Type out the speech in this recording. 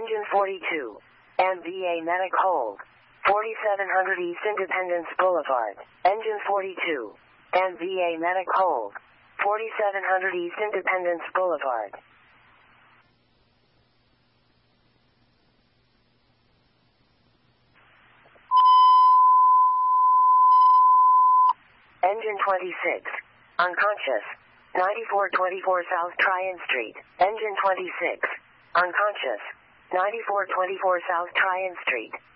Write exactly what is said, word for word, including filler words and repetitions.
Engine forty-two. M B A Medic hold. forty-seven hundred East Independence Boulevard. Engine forty-two. M B A Medic hold. forty-seven hundred East Independence Boulevard. Engine twenty-six. Unconscious. ninety-four twenty-four South Tryon Street. Engine twenty-six. Unconscious. ninety-four twenty-four South Tryon Street.